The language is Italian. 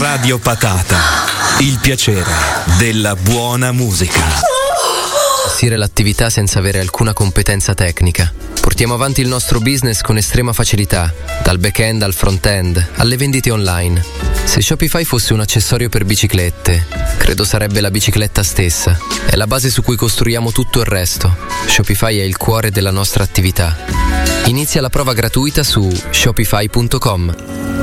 Radio Patata, il piacere della buona musica. Gestire l'attività senza avere alcuna competenza tecnica. Portiamo avanti il nostro business con estrema facilità, dal back-end al front-end, alle vendite online. Se Shopify fosse un accessorio per biciclette, credo sarebbe la bicicletta stessa. È la base su cui costruiamo tutto il resto. Shopify è il cuore della nostra attività. Inizia la prova gratuita su shopify.com.